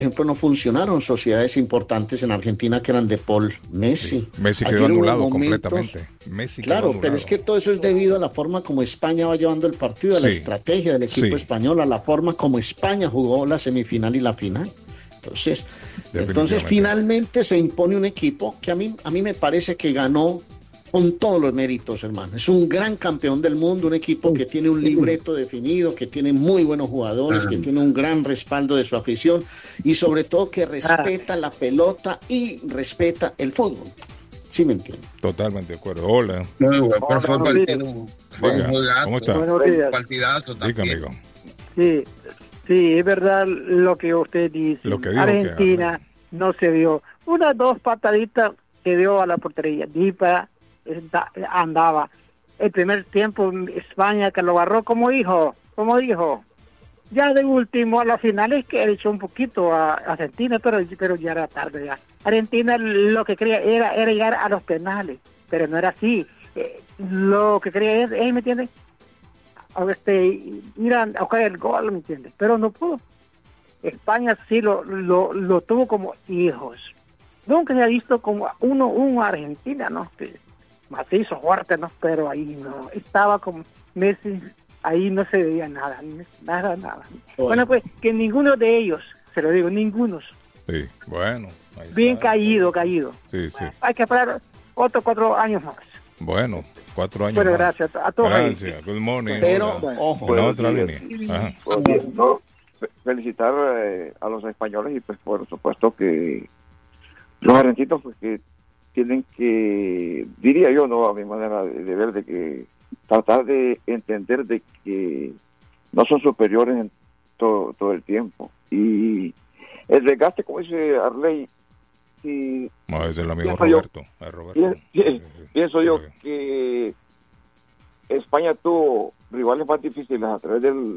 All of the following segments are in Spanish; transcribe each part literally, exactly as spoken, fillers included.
ejemplo, no funcionaron sociedades importantes en Argentina que eran de Paul Messi. Sí, Messi quedó Ayer hubo anulado momentos, completamente. Messi claro, quedó anulado. pero es que todo eso es debido a la forma como España va llevando el partido, a la Sí, estrategia del equipo sí. español, a la forma como España jugó la semifinal y la final. Entonces, entonces finalmente se impone un equipo que a mí, a mí me parece que ganó con todos los méritos, hermano. Es un gran campeón del mundo, un equipo que tiene un libreto definido, que tiene muy buenos jugadores, que tiene un gran respaldo de su afición y sobre todo que respeta la pelota y respeta el fútbol. ¿Sí me entiende? Totalmente de acuerdo. Hola. Muy bueno, pero fue un partido, fue un juegazo, ¿Cómo está? fue un partidazo también. Diga, amigo. Sí, sí, es verdad lo que usted dice. Lo que dijo Argentina que... no se dio. Unas dos pataditas que dio a la portería. Dipa andaba. El primer tiempo España que lo agarró como dijo, como dijo. Ya de último, a las finales que echó un poquito a Argentina, pero, pero ya era tarde ya. Argentina lo que quería era, era llegar a los penales, pero no era así. Eh, lo que quería es, ¿eh, ¿me entiendes? Este, ir a buscar el gol, ¿me entiendes? Pero no pudo. España sí lo, lo, lo tuvo como hijos. Nunca se ha visto como uno, un Argentina, ¿no? Que macizo, fuerte, ¿no? Pero ahí no. Estaba como Messi. Ahí no se veía nada, nada, nada. Bueno. bueno, pues que ninguno de ellos, se lo digo, ninguno. Sí, bueno. Bien caído, caído. Sí, sí. Hay que esperar otros cuatro años más. Bueno, cuatro años bueno, más. gracias a todos. Gracias, ahí. Good morning. Pero, hola. ojo. Bueno, otra línea. Ajá. Pues, no, felicitar eh, a los españoles y pues por supuesto que los argentinos pues que tienen que, diría yo, no a mi manera de, de ver, de que tratar de entender de que no son superiores en todo, todo el tiempo. Y el desgaste, como dice Arley, si, no, es el amigo Roberto. Yo, Roberto. Pienso, sí, sí. pienso yo que España tuvo rivales más difíciles a través del,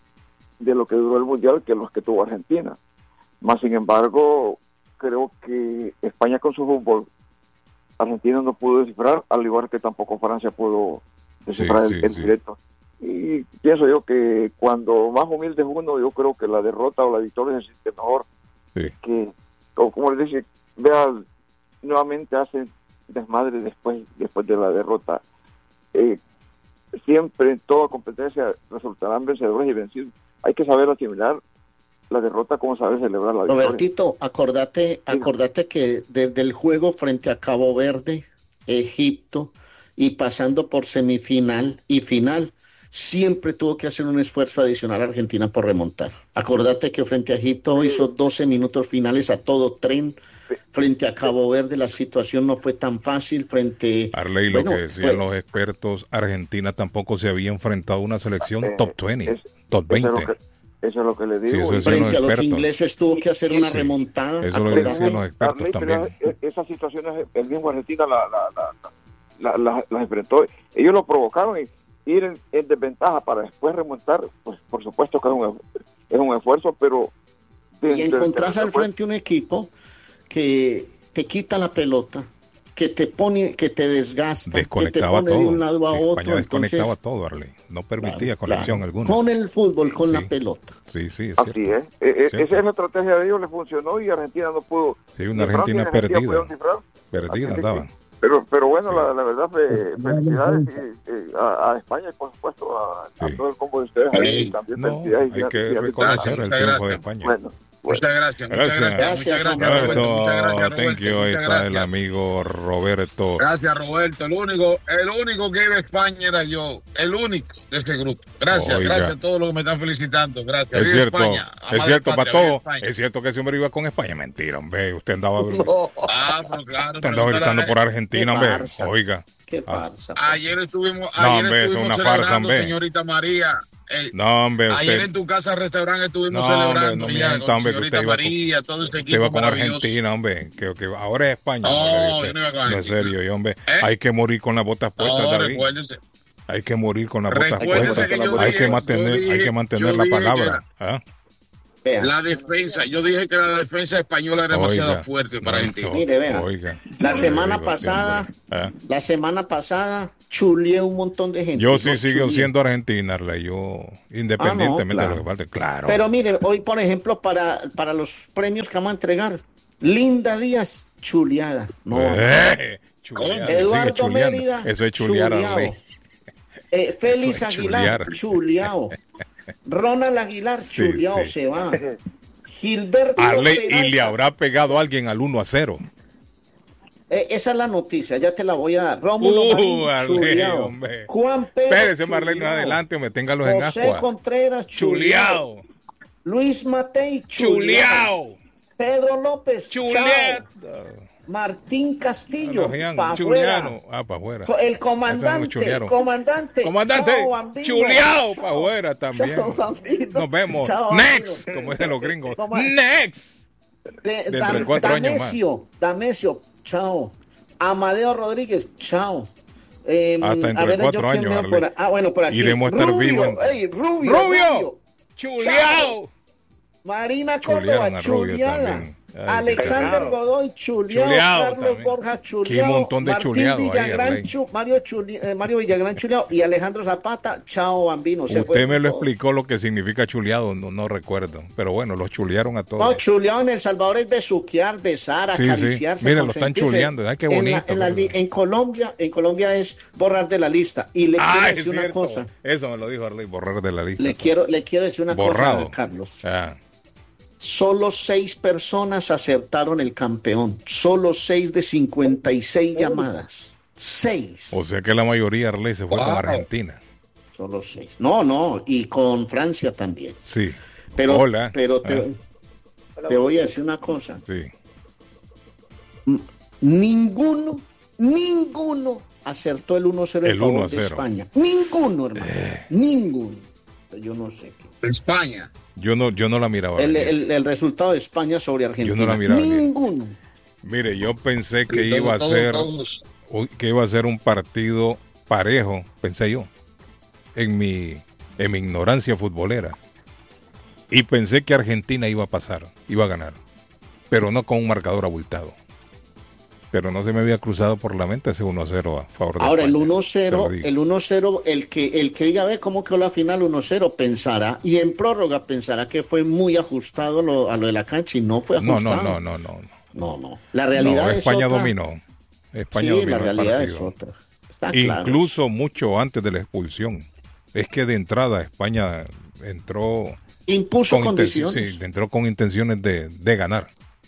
de lo que duró el Mundial que los que tuvo Argentina. Más sin embargo, creo que España con su fútbol, Argentina no pudo descifrar, al igual que tampoco Francia pudo descifrar sí, el, sí, el directo. Sí. Y pienso yo que cuando más humilde es uno, yo creo que la derrota o la victoria se siente mejor. Sí. Que, o como les dice, vea, nuevamente hacen desmadre después, después de la derrota. Eh, siempre en toda competencia resultarán vencedores y vencidos. Hay que saber asimilar la derrota como saber celebrar la victoria. Robertito, acordate, acordate que desde el juego frente a Cabo Verde, Egipto, y pasando por semifinal y final, siempre tuvo que hacer un esfuerzo adicional a Argentina por remontar. Acordate que frente a Egipto sí. hizo doce minutos finales a todo tren. Sí. Frente a Cabo Verde la situación no fue tan fácil. Frente Arley, lo bueno, que decían fue... los expertos, Argentina tampoco se había enfrentado a una selección eh, top veinte, es, top veinte. Eso es, lo que, eso es lo que le digo. Sí, frente a los ingleses tuvo que hacer una sí, remontada. Eso lo decían los expertos Arley, también. Pero esas situaciones el mismo Argentina la, la, la, la, la, las enfrentó. Ellos lo provocaron y ir en, en desventaja para después remontar, pues por supuesto que es un, es un esfuerzo, pero... De, y encontrás al frente un equipo que te quita la pelota, que te pone, que te desgasta, que te pone todo. De un lado a España otro. Desconectaba Entonces, todo, Arley. No permitía claro, conexión claro. alguna. Con el fútbol, con sí. la pelota. Sí, sí, es Así es. Eh, esa es la estrategia de ellos, le funcionó y Argentina no pudo. Sí, una Argentina perdida. Perdida andaban. Pero, pero bueno, sí. la, la verdad, fe, felicidades y, y a, a España y por supuesto a, sí. a todo el combo de ustedes. Sí. También no, felicidades. Hay que reconocer el triunfo de España. Bueno. Muchas gracias, muchas gracias, gracias, muchas gracias, Roberto, muchas gracias, Roberto, thank you, ahí está gracias. El amigo Roberto. Gracias, Roberto, el único, el único que iba a España era yo, el único de este grupo. Gracias, Oiga. gracias a todos los que me están felicitando, gracias. Es viva cierto, España, es cierto para todos, es cierto que ese hombre iba con España, mentira, hombre, usted andaba, no. ah, pero claro, usted andaba gritando por Argentina, hombre, oiga. Qué farsa. Ah. Ayer estuvimos, no, ayer hombre, estuvimos es una celebrando, farsa, hombre. Señorita María. El, no, hombre, ayer usted... en tu casa restaurante estuvimos no, celebrando hombre, no ya, mienta, con hombre, señorita que María, con, todo este usted equipo iba con maravilloso. Argentina, hombre, que, que ahora es España. No, hombre, yo no iba con Argentina. No, en serio, y, hombre, ¿Eh? hay que morir con las botas puestas, no, David. Recuérdese. Hay que morir con las botas Recuérdese puestas. Que hay, dije, que mantener, dije, hay que mantener la palabra. Era, ¿eh? La defensa, yo dije que la defensa española era demasiado fuerte para Argentina. Mire, vea, Oiga, la semana digo, pasada, ¿eh? la semana pasada chuleé un montón de gente. Yo sí sigo siendo Argentina, Arley, yo independientemente ah, no, claro. de lo que falte, claro. Pero mire, hoy por ejemplo, para, para los premios que vamos a entregar, Linda Díaz, chuleada. No. Eh, chuleada, Eduardo Mérida, eso es chulear, Arley. Eh, Félix Aguilar, chuleado. Ronald Aguilar, sí, chuleado, sí. Se va. Gilberto Arley, y le habrá pegado a alguien al uno a cero. Eh, esa es la noticia, ya te la voy a dar. Rómulo uh, Marín, Arley, chuleado. Hombre. Juan Pérez, espérese, Marley, no adelante, me téngalos en agua. José Contreras, chuleado. Luis Matei, chuleado. Pedro López, chuleado. Martín Castillo, para afuera. Ah, para afuera. El comandante, comandante. Comandante, chuleado para afuera también. Chao, nos vemos. Chao, next, como dicen los gringos. Como... Next. De, de Dan, Damesio, Damesio, chao. Amadeo Rodríguez, chao. Eh, Hasta dentro de cuatro años. Por, ah, bueno, por aquí. Iremos a estar vivos. En... Ey, Rubio, Rubio, Rubio. Chuleado. Marina Córdoba, chuleada. Ay, Alexander Godoy, chuleado, Carlos también. Borja, chuleado, Qué montón de Martín Villagrán, ahí, chu, Mario, Chuli, eh, Mario Villagrán, chuleado, y Alejandro Zapata, chao, Bambino. Usted se me lo todos. explicó lo que significa chuleado, no, no recuerdo, pero bueno, los chulearon a todos. No, chuleado en El Salvador es besuquear, besar, sí, acariciarse. Sí. Miren, lo están chuleando, ay, qué bonito. En, la, en, la, en Colombia, en Colombia es borrar de la lista, y le ah, quiero decir una cierto. cosa. Eso me lo dijo Arley, borrar de la lista. Le quiero, le quiero decir una Borrado. cosa, Carlos. Ah. Solo seis personas acertaron el campeón. Solo seis de cincuenta y seis llamadas. Seis. O sea que la mayoría, Arley, se fue wow. con Argentina. Solo seis. No, no, y con Francia también. Sí. Pero, Hola. pero te, ah. te voy a decir una cosa. Sí. Ninguno, ninguno acertó el uno cero en favor de España. Ninguno, hermano. Eh. Ninguno. Yo no sé qué. España. Yo no, yo no la miraba. El, el, el resultado de España sobre Argentina. Yo no la miraba. Ninguno. Bien. Mire, yo pensé que todo, iba a ser todos. que iba a ser un partido parejo, pensé yo, en mi, en mi ignorancia futbolera. Y pensé que Argentina iba a pasar, iba a ganar, pero no con un marcador abultado. Pero no se me había cruzado por la mente ese uno a cero a favor de Ahora, España. el uno cero, el uno cero, el que, el que diga, ve cómo quedó la final uno cero, pensará, y en prórroga pensará que fue muy ajustado lo, a lo de la cancha, y no fue ajustado. No, no, no, no, no. No, no. La realidad no, es España otra. dominó. España sí, dominó la realidad es otra. Está Incluso claro. mucho antes de la expulsión. Es que de entrada España entró... Impuso con condiciones. Sí, entró con intenciones de, de ganar.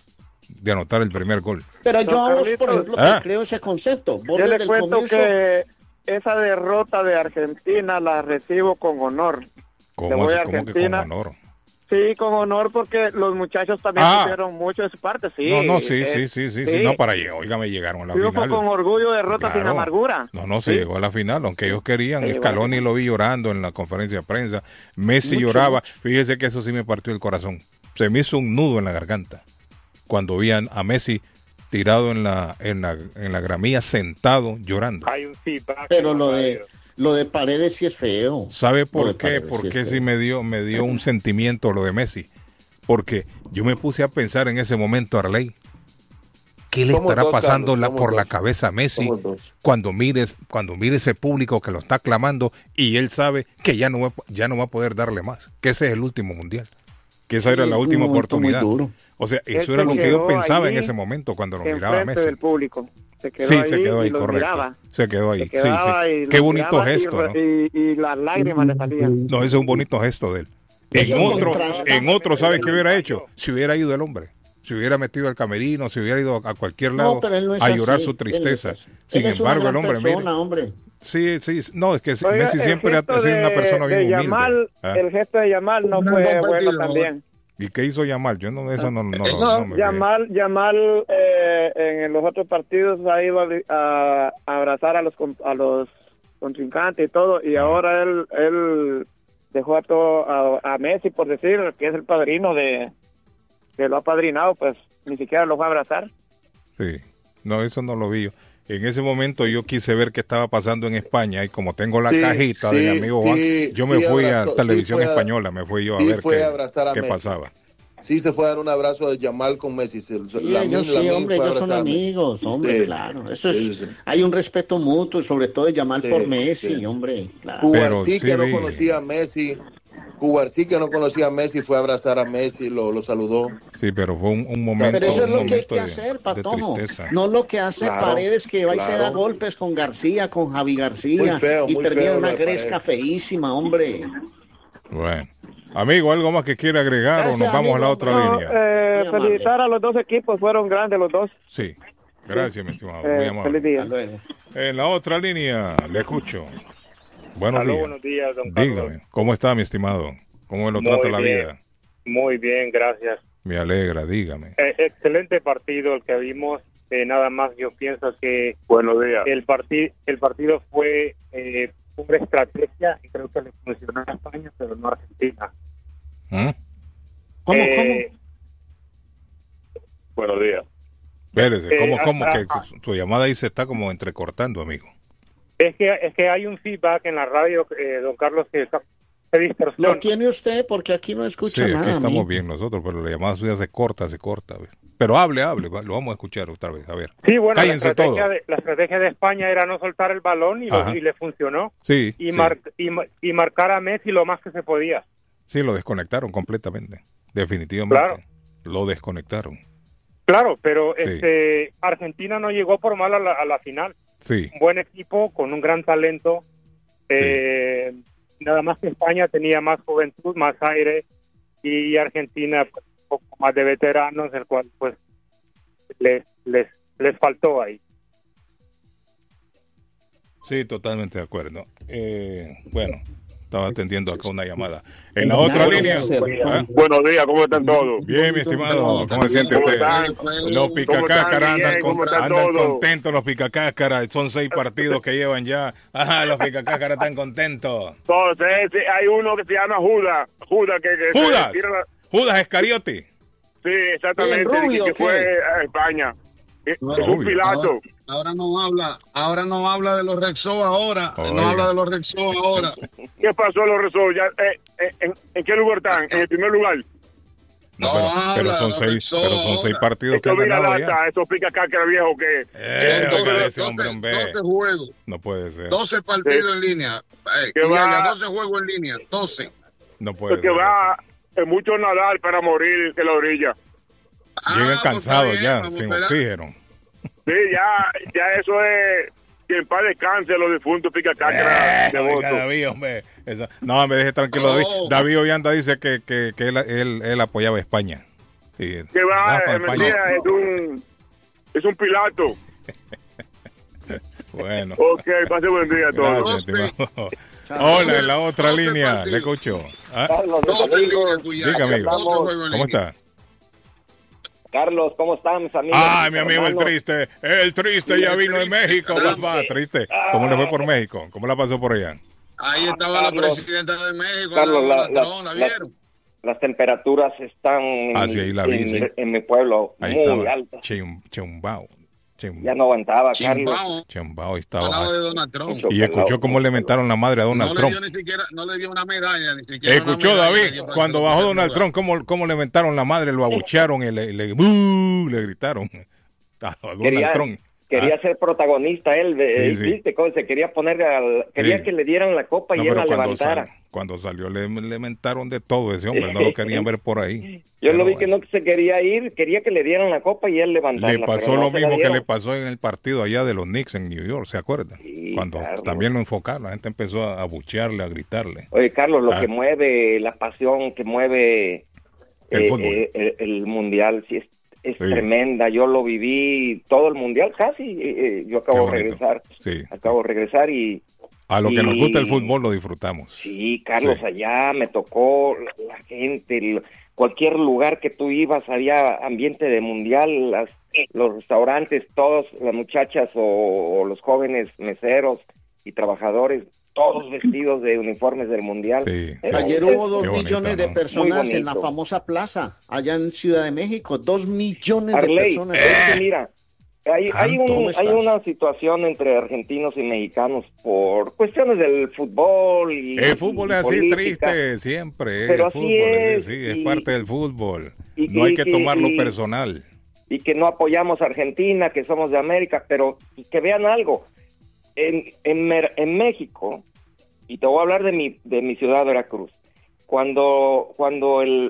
De anotar el primer gol. Pero yo a vos, por ejemplo, ah. te creo ese concepto. Vos yo desde le cuento el comienzo... que esa derrota de Argentina la recibo con honor. ¿Cómo, voy a Argentina. ¿Cómo que con honor? Sí, con honor, porque los muchachos también ah. pusieron mucho de su parte, sí. No, no, sí, eh, sí, sí, sí, sí, no, para llegar, oígame, llegaron a la Triunfo final. con orgullo, derrota claro. sin amargura. No, no, se sí. llegó a la final, aunque ellos querían, sí, Scaloni bueno. lo vi llorando en la conferencia de prensa, Messi mucho, lloraba, mucho. Fíjese que eso sí me partió el corazón, se me hizo un nudo en la garganta, cuando vi a, a Messi tirado en la, en la, en la gramilla, sentado, llorando. Hay un feedback. Pero lo de... Lo de Paredes sí es feo. ¿Sabe por qué? Porque sí, sí me dio, me dio un sentimiento lo de Messi. Porque yo me puse a pensar en ese momento, Arley, ¿qué le somos estará dos, pasando Carlos, la, por dos. la cabeza a Messi cuando mires, cuando mire ese público que lo está clamando y él sabe que ya no va, ya no va a poder darle más? Que ese es el último mundial. Que esa sí, era la última oportunidad. O sea, eso era lo que yo pensaba en ese momento cuando lo miraba a Messi. Del público. Se quedó sí, ahí se quedó ahí, y correcto. Miraba. Se quedó ahí. Se sí, sí. Qué bonito gesto, y, ¿no? Y, y las lágrimas le salían. No, ese es un bonito gesto de él. En otro, en otro, ¿sabes qué hubiera hecho? Si hubiera ido el hombre. Si hubiera metido al camerino, si hubiera ido a cualquier lado no, no a llorar así. su tristeza. Él Sin es embargo, el hombre, persona, mire, hombre. Sí, sí, no, es que Oiga, Messi siempre ha sido una persona bien humilde. Yamal, ¿Ah? El gesto de Yamal no fue bueno también. ¿Y qué hizo Yamal? Yo no, eso no, no, no, no me Yamal, Yamal eh, en los otros partidos ha ido a, a, a abrazar a los a los contrincantes y todo, y ah. ahora él él dejó a todo a, a Messi, por decir que es el padrino de que lo ha padrinado, pues ni siquiera lo fue a abrazar. Sí, no, eso no lo vi yo. En ese momento yo quise ver qué estaba pasando en España y como tengo la sí, cajita sí, de mi amigo Juan, sí, yo me fui abrazó, a Televisión a, Española, me fui yo a ver qué, a a qué pasaba. sí se fue a dar un abrazo de Yamal con Messi. Sí, ellos sí, hombre, ellos son amigos, hombre, sí, claro. Eso es, sí, sí. Hay un respeto mutuo, sobre todo de Yamal sí, por Messi, sí. hombre, claro. Cubarsí, que sí, no conocía a Messi, Cubarsí, que no conocía a Messi, fue a abrazar a Messi, lo, lo saludó. Sí, pero fue un, un momento. Pero eso es lo que hay que de, hacer, Patojo. No lo que hace claro, Paredes, que va claro. y se da golpes con García, con Javi García, feo, y termina una gresca feísima, hombre. Bueno. Amigo, ¿algo más que quiera agregar Gracias, o nos vamos amigo. a la otra no, línea? Eh, felicitar a los dos equipos, fueron grandes los dos. Sí, gracias, mi estimado. Muy eh, amable. Feliz día. En la otra línea, le escucho. Buenos Aló, días. Buenos días, don Carlos. Dígame, ¿cómo está, mi estimado? ¿Cómo lo Muy trata la bien. vida? Muy bien, gracias. Me alegra, dígame. Eh, excelente partido el que vimos. Eh, nada más yo pienso que Buenos días. el, parti el partido fue eh, una estrategia y creo que le funcionó a España, pero no a Argentina. ¿Mm? ¿Cómo, eh, cómo? Buenos días. Espérese, ¿cómo, eh, cómo? ah, que ah, su, su llamada ahí se está como entrecortando, amigo. Es que, es que hay un feedback en la radio, eh, don Carlos, que está de distorsión. Lo tiene usted porque aquí no escucha sí, nada. Aquí estamos amigo. bien nosotros, pero la llamada suya se corta, se corta. A ver. Pero hable, hable, lo vamos a escuchar otra vez, a ver. Sí, bueno, la Cállense estrategia, todos. de, la estrategia de España era no soltar el balón y, lo, y le funcionó. Sí, y, sí. mar, y, y marcar a Messi lo más que se podía. Sí, lo desconectaron completamente, definitivamente. Claro. Lo desconectaron. Claro, pero sí. este Argentina no llegó por mal a la, a la final. Sí. Un buen equipo, con un gran talento. Eh, sí. Nada más que España tenía más juventud, más aire, y Argentina pues, un poco más de veteranos, el cual pues les, les, les faltó ahí. Sí, totalmente de acuerdo. Eh, bueno, estaba atendiendo acá una llamada. En la otra línea. ¿eh? Buenos días, ¿cómo están todos? Bien, mi estimado, ¿cómo se siente usted? Los picacácaras andan, con, andan contentos, los picacácaras. Son seis partidos que llevan ya. Ajá, los picacácaras están contentos. Entonces, hay uno que se llama Judas. Judas, que, que Judas. Se la... Judas Iscariote. Sí, exactamente. Rubio, que ¿qué? Fue a España. Es no, un Pilato. Ahora, ahora no habla, ahora no habla de los Rexo ahora, Oye. no habla de los Rexo ahora. ¿Qué pasó a los Rexo? Ya, eh, eh, en, ¿En qué lugar están? ¿En el primer lugar? No, pero, habla, pero son seis, Rexo pero son seis partidos que han ganado ya. Esto pica cácara viejo que. Eh, doce, ese hombre, doce, doce juegos. No puede ser. doce partidos sí. en línea. Eh, que va, doce juegos en línea. doce. No puede Porque ser. Que va es mucho nadar para morir de la orilla. Llegan ah, cansados pues ya, sin oxígeno. Sí, ya, ya eso es que en paz descanse los difuntos pica cácara eh, de voto. David, hombre. Eso. No, me deje tranquilo, David. Oh. David Ollanda dice que, que, que él, él, él apoyaba a España. Sí, que va, no, mentira, es un, es un Pilato. Bueno. Ok, pase buen día a todos. Gracias, hola, en la otra no línea, le escucho. ¿Ah? Carlos, amigos, dígame, ¿cómo está? Carlos, ¿cómo están mis amigos? Ah, mi amigo hermanos? el triste, el triste ya vino de México, papá, triste. ¿Cómo le fue por México? ¿Cómo la pasó por allá? Ahí estaba Carlos, la presidenta de México, Carlos, la, la, la, la, ¿la vieron? Las, las temperaturas están en, ah, sí, ahí la vi, en, sí. en mi pueblo ahí muy estaba. altas. Chum, chumbao. Chum, ya no aguantaba, Chimbao. Carlos. Chumbao estaba. De Donald Trump. Y escuchó cómo le mentaron la madre a Donald no Trump. Le dio ni siquiera, no le dio una medalla. Ni siquiera escuchó una medalla, David, cuando bajó Donald Trump, cómo, cómo le mentaron la madre, lo abuchearon y le, le, le, le gritaron a Donald quería, Trump. Quería ah. ser protagonista él, de, sí, ¿viste? Sí. Se quería poner, al, quería sí. que le dieran la copa no, y él la levantara. Sal, cuando salió le, le mentaron de todo ese hombre, no lo querían ver por ahí. Yo pero lo vi bueno. que no se quería ir, quería que le dieran la copa y él levantarla. Le pasó no lo mismo que le pasó en el partido allá de los Knicks en New York, ¿se acuerdan? Sí, cuando Carlos. también lo enfocaron, la gente empezó a abuchearle, a gritarle. Oye, Carlos, lo ah. que mueve, la pasión que mueve el, eh, fútbol. Eh, el, el mundial, sí es es sí. tremenda, yo lo viví todo el mundial casi, eh, yo acabo de regresar, sí. acabo de regresar y... A lo y, que nos gusta el fútbol lo disfrutamos. Sí, Carlos, sí. allá me tocó la, la gente, el, cualquier lugar que tú ibas había ambiente de mundial, las, los restaurantes, todos, las muchachas o, o los jóvenes meseros y trabajadores, todos vestidos de uniformes del mundial. Sí, ayer sí. hubo dos bonito, millones de personas en la famosa plaza, allá en Ciudad de México, dos millones Arley, de personas. Es que mira, Hay, hay, un, hay una situación entre argentinos y mexicanos por cuestiones del fútbol y el fútbol y es así política. Triste siempre, pero el así fútbol es, es, sí, es y, parte del fútbol, y, no hay y, que tomarlo y, personal. Y que no apoyamos a Argentina, que somos de América, pero que vean algo, en, en, en México, y te voy a hablar de mi, de mi ciudad, Veracruz, cuando cuando el,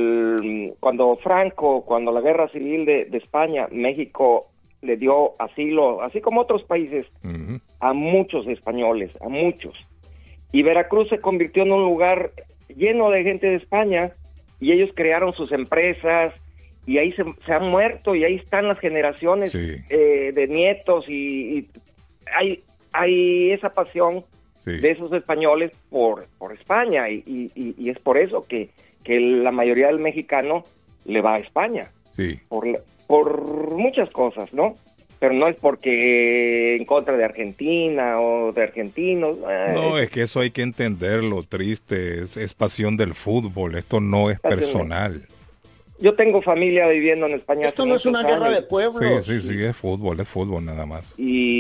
el cuando Franco, cuando la guerra civil de, de España, México le dio asilo, así como otros países, uh-huh. a muchos españoles, a muchos. Y Veracruz se convirtió en un lugar lleno de gente de España, y ellos crearon sus empresas, y ahí se, se han muerto, y ahí están las generaciones sí. eh, de nietos, y, y hay, hay esa pasión sí. de esos españoles por, por España, y, y, y es por eso que, que la mayoría del mexicano le va a España. Sí. Por, por muchas cosas, ¿no? Pero no es porque en contra de Argentina o de argentinos. Eh, no, es que eso hay que entenderlo, Triste, es, es pasión del fútbol, esto no es personal. Yo tengo familia viviendo en España. Esto no es una años. guerra de pueblos. Sí, sí, sí, es fútbol, es fútbol nada más.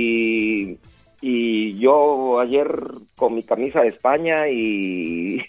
Y, y yo ayer con mi camisa de España y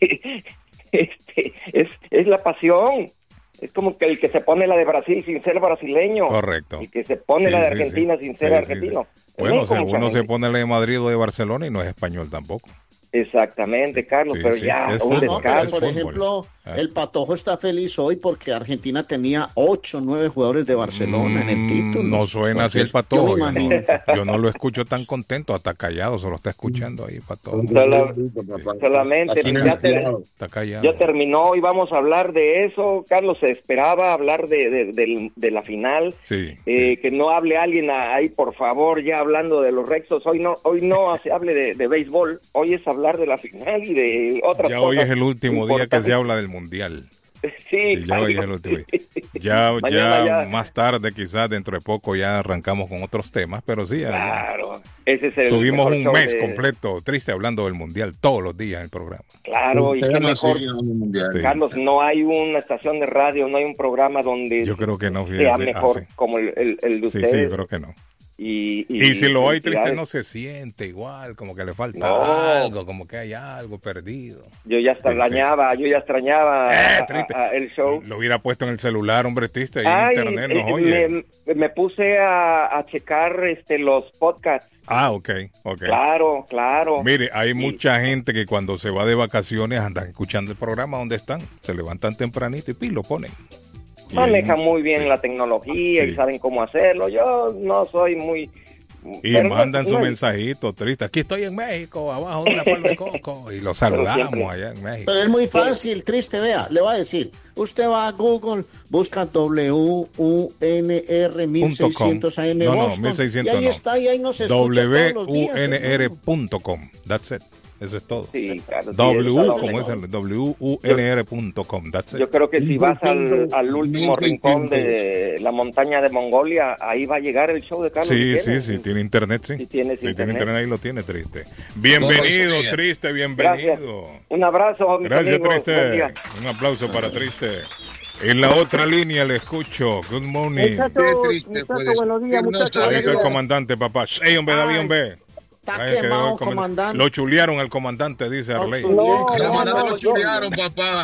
este es, es la pasión. Es como que el que se pone la de Brasil sin ser brasileño. Correcto. Y que se pone sí, la de Argentina sí, sí. sin ser sí, Sí, argentino. sí. Bueno, si alguno se pone la de Madrid o de Barcelona y no es español tampoco. Exactamente, Carlos, sí, pero sí, ya un no, pero por ejemplo, ah. el Patojo está feliz hoy porque Argentina tenía ocho, nueve jugadores de Barcelona mm, en el título. No suena Entonces, así el Patojo. Yo, yo, no, yo no lo escucho tan contento, hasta callado, se lo está escuchando ahí, Patojo. Solo, solamente, ya, te, está callado. ya terminó y vamos a hablar de eso. Carlos, se esperaba hablar de, de, de, de la final. Sí, eh, sí. Que no hable alguien ahí, por favor, ya hablando de los Rexos. Hoy no, hoy no se hable de, de béisbol, hoy es hablar de la final y de otras ya cosas. Hoy es el último día que se habla del mundial. Sí, sí ya hoy es el último día. Ya, ya, ya más tarde, quizás dentro de poco, ya arrancamos con otros temas, pero sí. Claro, ese es el tuvimos un mes de... completo, Triste, hablando del mundial todos los días en el programa. Claro, y qué mejor, sí. Carlos, no hay una estación de radio, no hay un programa donde yo creo que no, fíjese, sea mejor ah, sí. como el, el, el de ustedes. Sí, sí, yo creo que no. Y, y, y si lo hay, Triste, no se siente igual, como que le falta no. algo, como que hay algo perdido. Yo ya extrañaba, sí, sí. yo ya extrañaba eh, a, a, a el show. Lo hubiera puesto en el celular, hombre, Triste, ahí en internet nos eh, oye. Me, me puse a, a checar este los podcasts. Ah, ok, ok. Claro, claro. Mire, hay sí. mucha gente que cuando se va de vacaciones andan escuchando el programa donde están, se levantan tempranito y pi, lo ponen. Manejan muy bien sí. la tecnología sí. y saben cómo hacerlo. Yo no soy muy... Y pero mandan no, su no, mensajito triste. Aquí estoy en México, abajo de una palma de coco. Y lo saludamos allá en México. Pero es muy fácil, Triste, vea. Le voy a decir, usted va a Google, busca W U N R mil seiscientos A M no, no, Boston, mil seiscientos y ahí no. está, y ahí nos escucha todos los días. W U N R punto com, that's it. Eso es todo. Sí, claro, W, sí, como es el W U N R punto com, that's it. Yo creo que si vas al, al último rincón de la montaña de Mongolia, ahí va a llegar el show de Carlos. Sí, si sí, sí, tiene internet, sí. Si tienes si internet. tiene internet, ahí lo tiene, Triste. Bienvenido, no, Triste, bienvenido. Gracias. Un abrazo, mis Gracias, amigos. Triste. Un aplauso para Triste. En la otra línea le escucho. Good morning. Muchacho, muchacho, buenos días, muchachos. Ahí está el comandante, papá. Ey, hombre, David, hombre. Está Ay, quemado, comandante. Lo chulearon al comandante, dice Arley. No, no, no, no, lo chulearon, papá.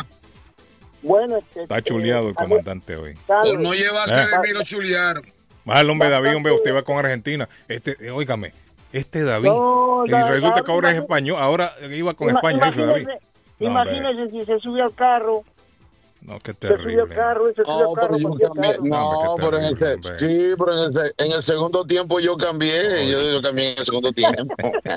Bueno, este, está chuleado el comandante hoy. Por no llevarse ¿Eh? de mí, lo chulearon. Mal, hombre, David, hombre, usted va con Argentina. Este, óigame, este David. No, y da, resulta da, que ahora es español, ahora iba con ima, España, ese David. No, imagínese si se sube al carro. No, qué terrible. Se subió el carro, se subió no, carro, pero yo cambié. No, no pero en el, sí, pero en el, en el segundo tiempo yo cambié. Yo, yo cambié en el segundo tiempo.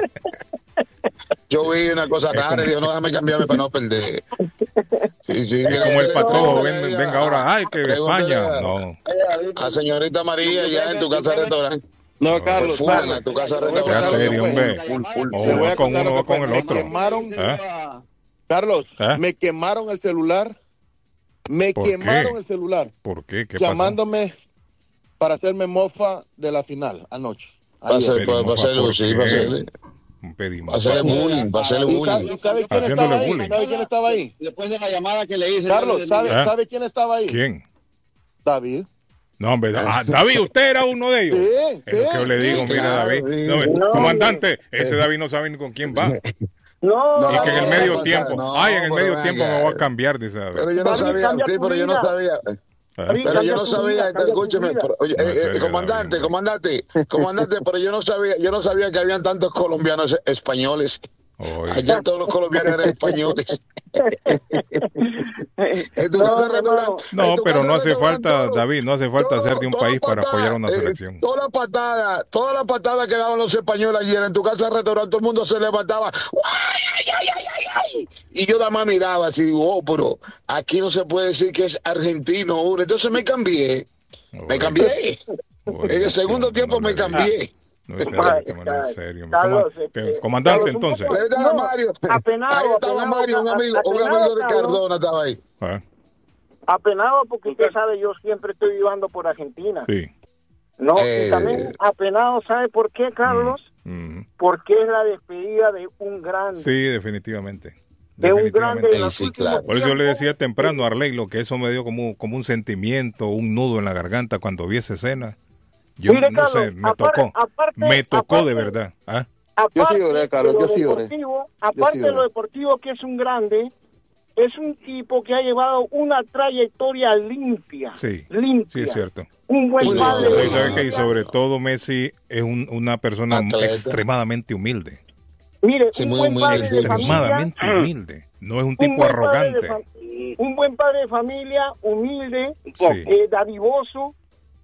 Yo vi una cosa rara y digo, no, déjame cambiarme para no perder. Sí, sí, es como el patrón, ven, venga ahora, ay, que España. No. A señorita María, ya en tu casa de restaurante. No, Carlos, full, Carlos, en tu casa de restaurante. Sea serio, hombre. Full, full. Le voy a con contar uno lo que con el me otro. quemaron, ¿Eh? Carlos, ¿Eh? me quemaron el celular. Me quemaron qué? el celular. ¿Por qué? ¿Qué llamándome pasó? Para hacerme mofa de la final anoche. Para hacer, para hacerlo, sí, para hacerle. Para hacerle bullying, para hacerle bullying. ¿Y sabe quién estaba ahí? ¿Sabe quién estaba ahí? Después de la llamada que le hice. Carlos, ¿sabe, ¿Eh? ¿sabe quién estaba ahí? ¿Quién? David. No, hombre, ah, David, usted era uno de ellos. Sí, es lo que yo le digo, sí, mira, claro, David. No, no, comandante, ese David no sabe ni con quién va. No, y que en el medio no, tiempo, no, ay, en el medio venga. tiempo me voy a cambiar, dice David. Pero yo no sabía, sí, pero yo no sabía. David, pero yo no sabía, vida, escúcheme, pero, oye, no, eh, serio, eh, comandante, David, comandante, comandante, pero yo no sabía, yo no sabía que habían tantos colombianos españoles. Oye. Allá todos los colombianos eran españoles. no, no, no pero no hace falta, todo, David, no hace falta todo, ser de un país patada, para apoyar a una selección. Eh, toda la patada, toda la patada que daban los españoles ayer en tu casa de restaurante, todo el mundo se levantaba. ¡Ay, ay, ay, ay, ay! Y yo nada más miraba así, digo, oh, pero aquí no se puede decir que es argentino. Entonces me cambié, Oye. me cambié. Oye. En el segundo tiempo me cambié. No es serio, no es serio. Carlos, eh, comandante, Carlos, entonces. Ahí estaba Mario, apenado, ahí estaba apenado, Mario, un amigo, apenado, un amigo de Carlos. Cardona estaba ahí. ¿Ah? Apenado porque usted sabe, yo siempre estoy vivando por Argentina. Sí. No, Eh. y también apenado, ¿sabe por qué, Carlos? Mm, mm. Porque es la despedida de un grande. Sí, definitivamente. De un grande de los sí, últimos claro. Por eso yo le tiempos. decía temprano a Arley que eso me dio como, como un sentimiento, un nudo en la garganta cuando vi esa escena. Yo Mire, no Carlos, sé, me aparte, tocó. aparte, me tocó aparte, de verdad. ¿Ah? Aparte Yo sí lloré, Carlos, de lo yo sí lloré. deportivo, Yo aparte sí de lo lloré. deportivo que es un grande, es un tipo que ha llevado una trayectoria limpia. Sí, limpia. sí es cierto. Un buen Muy padre. limpio. Y sabe que y sobre todo Messi es un, una persona Atleta. extremadamente humilde. Mire, Sí, un muy buen humilde, padre de familia. Extremadamente humilde. No es un Un tipo buen padre de arrogante. fa- Un buen padre de familia, humilde, Sí. eh, dadivoso.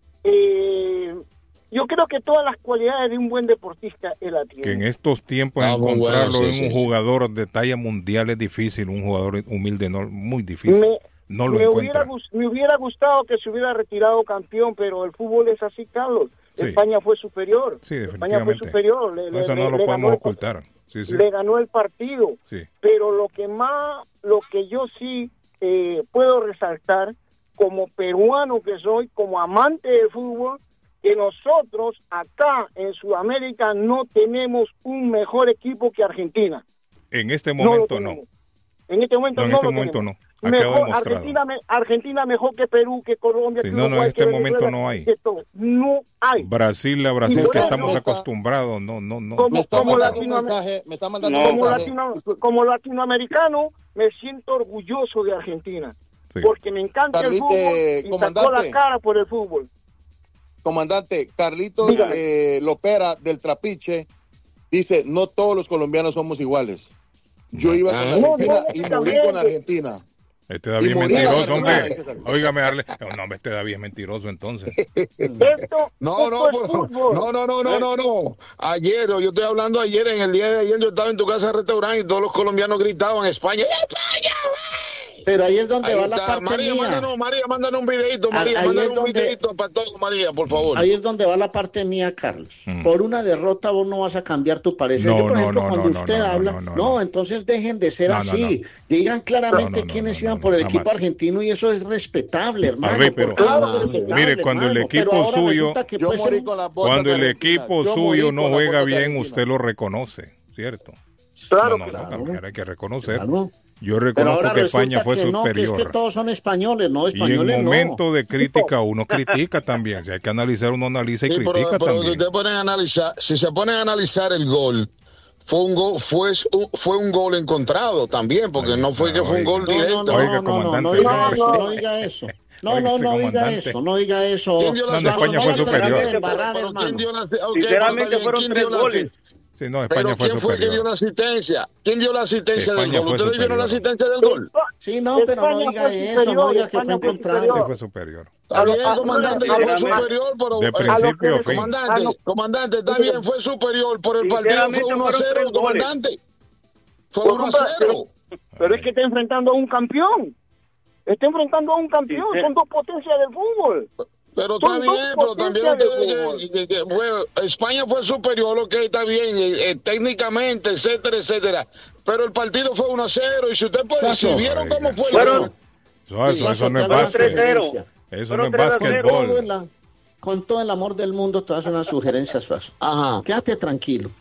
Eh, yo creo que todas las cualidades de un buen deportista él la tiene. Que en estos tiempos Ah, muy encontrarlo bueno, sí, en un sí, sí. jugador de talla mundial es difícil, un jugador humilde no, muy difícil. Me, no lo me hubiera, encuentra. gus- me hubiera gustado que se hubiera retirado campeón, pero el fútbol es así, Carlos. Sí. España fue superior. Sí, España fue definitivamente. superior. Le, le- Eso no le- lo le podemos ganó el- ocultar. Sí, sí. Le ganó el partido. Sí. Pero lo que más, lo que yo sí eh, puedo resaltar, como peruano que soy, como amante del fútbol, que nosotros acá en Sudamérica no tenemos un mejor equipo que Argentina. En este No lo momento no. tenemos. En este momento No, en no, este lo momento tenemos. no. Ha quedado Mejor, demostrado. Argentina, me- Argentina mejor que Perú, que Colombia, Sí, que no, no, en Uruguay, este que momento Venezuela, no hay. que todo. No hay. Brasil, la Brasil Y que por eso estamos está- acostumbrados, no, no, no. Como- Me está como mandando un latinoam- mensaje, me está mandando No, un como, mensaje. latino- como latinoamericano me siento orgulloso de Argentina. Sí. Porque me encanta Carlite, el fútbol y sacó comandante. la cara por el fútbol. Comandante, Carlitos Dígame. eh, Lopera del Trapiche dice, no todos los colombianos somos iguales. Yo iba con Ah. Argentina No, no, y morí exactamente. con Argentina. Este David Y es morir mentiroso, a hombre. Argentina. Óigame, Arle. No, hombre, este David es mentiroso entonces. Esto, No, no, esto es por- fútbol. no, no, no, no, no, no. Ayer, yo estoy hablando ayer, en el día de ayer, yo estaba en tu casa de restaurante y todos los colombianos gritaban España, ¡España, güey! Pero ahí es donde Ahí va la está. parte María, mía. mándanos, María, mándanos un videito, María, ahí mándanos es un donde- videito para todos, María, por favor. Ahí es donde va la parte mía, Carlos. Mm. Por una derrota vos no vas a cambiar tu parecer. No, Yo, por no, ejemplo, no, cuando no, usted no, no, habla, no, no, no, no. entonces dejen de ser No, no, así. Digan claramente No, no, no, quiénes no, iban no, por el jamás. equipo argentino y eso es respetable, hermano. Arre, pero- porque eso es Ah, respetable, mire, cuando el hermano, equipo pero ahora suyo- resulta que Yo puede ser morí un- con las botas Cuando de el Argentina. equipo Yo morí suyo con no las juega botas de bien, Argentina. usted lo reconoce, ¿cierto? Claro no, no, que no, claro. cambiar, hay que reconocer. Claro. Yo Pero reconozco ahora que España resulta fue que no, que es superior. que todos son españoles, no, Y en españoles momento no. de crítica uno critica también. Si hay que analizar, uno analiza y Sí, pero, critica pero si también. usted ponen a analizar, si se ponen a analizar el gol, fue un gol, fue, fue un gol encontrado también, porque Ahí no fue está, que fue un oiga. gol No, no, directo. no, Oiga, no, no, no, comandante. no diga No, eso, no. no diga eso. No, Oiga, no, ese no diga comandante. eso, no diga eso. ¿Quién dio la No, no, España fue no, superior. no, de embarrar, Pero hermano. ¿quién dio la, ok, Sinceramente pero está bien, fueron ¿quién tres dio la- goles. Sí, no, España Pero fue ¿quién fue que superior. dio la asistencia? ¿Quién dio la asistencia España del gol? fue ¿Ustedes vieron la superior. asistencia del gol? Sí, no, pero no España diga fue eso, no superior, diga que fue España fue encontrado. Sí, superior. fue superior. Está bien, A lo- comandante, a que lo- fue a- superior, pero... De eh, principio a que- fin. Comandante, a lo- comandante, está bien, fue superior, por el partido fue Sinceramente uno a cero, fueron tres goles. comandante. Fue Pues, uno a compadre, cero. Pero es que está enfrentando a un campeón. Está enfrentando a un campeón. Sí, sí. Son dos potencias del fútbol. Pero está Son bien, dos pero también potencias de ustedes fútbol. que- que- que fue- España fue superior, ok, está bien, eh, eh, técnicamente, etcétera, etcétera. Pero el partido fue uno a cero y si usted puede, si Suazo. vieron cómo fue Fueron- la... Eso, eso, eso no es te hago una básquet. sugerencia. Eso no Fueron es tres a Con todo, básquetbol. el, con todo el amor del mundo te hago una sugerencia, Suazo. Ajá. Quédate tranquilo.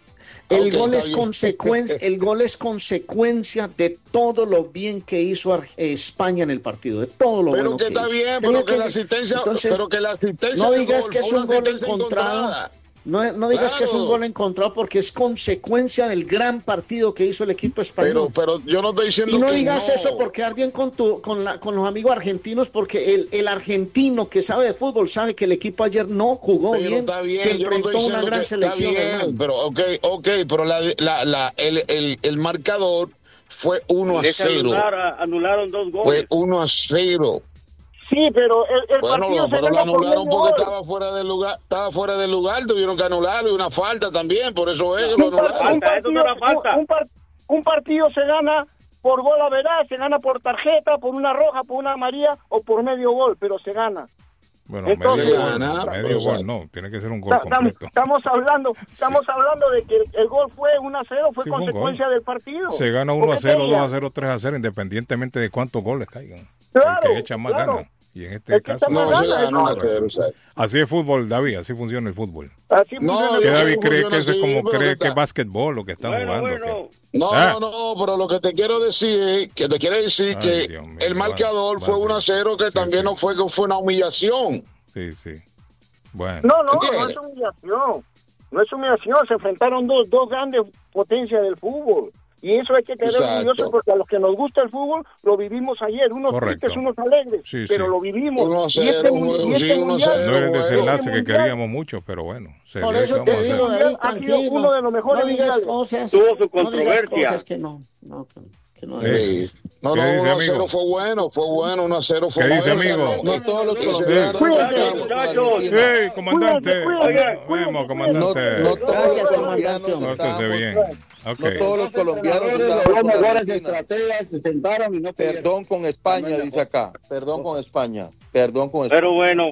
El Okay, gol es bien. consecuencia, el gol es consecuencia de todo lo bien que hizo Ar- eh, España en el partido, de todo lo Pero bueno que que está hizo. bien, Tenía pero que la asistencia, entonces, pero que la asistencia no del digas gol que es fue un una gol asistencia encontrado. encontrada. No, no digas Claro. que es un gol encontrado porque es consecuencia del gran partido que hizo el equipo español. Pero, pero yo no estoy diciendo Y no que digas no. eso por quedar bien con tu, con la, con los amigos argentinos, porque el, el argentino que sabe de fútbol sabe que el equipo ayer no jugó Pero bien, está bien, que yo no enfrentó estoy una diciendo gran que selección, está bien, hermano. pero ok, ok, pero la, la, la, el, el, el marcador fue uno a Les cero. anulara- anularon dos goles. Fue uno a cero. Sí, pero el, el Bueno, partido se pero lo gana por anularon medio porque gol. estaba fuera del lugar, estaba fuera del lugar, tuvieron que anularlo y una falta también, por eso es que lo Un, par- anularon. un partido, un- un par- un partido se gana por gol a veraz, se gana por tarjeta, por una roja, por una amarilla o por medio gol, pero se gana. Bueno, Entonces, medio gol, gana, medio pero, gol o sea, no, tiene que ser un gol Ta- tam- completo. Estamos hablando, estamos hablando de que el gol fue uno a cero, fue Sí, fue un consecuencia gol. del partido. Se gana ¿O uno a qué cero, quería? dos a cero, tres a cero, independientemente de cuántos goles caigan. Claro, El que echa más claro. gana. Y en este El que caso, echa más No, se gana, gana uno a cero, o sea. así es fútbol, David, así funciona el fútbol. Así No, funciona Que el David fútbol. cree que eso es como pero cree que que es está- básquetbol lo que están Bueno, jugando. bueno. que- No, Ah. no, no, pero lo que te quiero decir es que te quiere decir Ay, que Dios mío, el marcador va- va fue a uno a ser. cero, que Sí, también sí. no fue que fue una humillación. Sí, sí. Bueno. No, no, ¿Entiendes? no es humillación. No es humillación, se enfrentaron dos, dos grandes potencias del fútbol. Y eso hay que tener Exacto. orgulloso porque a los que nos gusta el fútbol lo vivimos ayer, unos Correcto. tristes, unos alegres, Sí, pero sí. lo vivimos. Uno a Y cero, este, uno- mu- y sí, este uno a mundial, cero. No era el Pero desenlace este que mundial queríamos mucho, pero bueno. se Por dio, eso ¿qué te vamos a digo, hacer? David, Ha sido tranquilo. uno de los mejores No digas mundiales. cosas, Tuvo su no digas controversia. cosas que no, no, que, que no Sí. debes. Sí. No, ¿Qué no, dice, uno a amigo? cero fue bueno, fue bueno, uno a cero fue ¿Qué dice, bueno. amigo? No todos los Sí. colombianos Cuídense, estamos con muchachos. Argentina. Sí, comandante. Cuídense, cuídense, Vemos, cuídense. No, comandante. no todos Gracias, los comandante. colombianos Pórtese estamos, bien. Ok. no todos los colombianos Los estamos dos con mejores Argentina. estrategas se sentaron y no pudieron. Perdón con España, dice acá. Perdón con España. Perdón con España. Pero bueno,